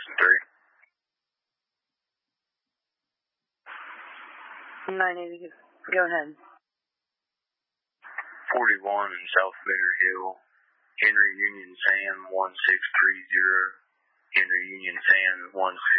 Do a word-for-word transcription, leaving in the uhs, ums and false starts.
Jackson three. nine eighty, go ahead. forty-one in South Bitter Hill, Henry Union Sam one six three zero, Henry Union Sam one six